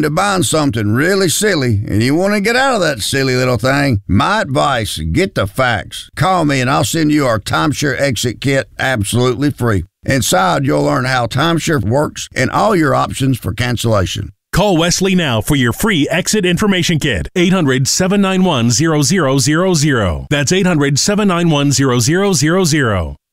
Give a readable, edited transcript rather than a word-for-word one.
into buying something really silly and you want to get out of that silly little thing, my advice, get the facts. Call me and I'll send you our timeshare exit kit absolutely free. Inside, you'll learn how timeshare works and all your options for cancellation. Call Wesley now for your free exit information kit. 800-791-0000. That's 800-791-0000.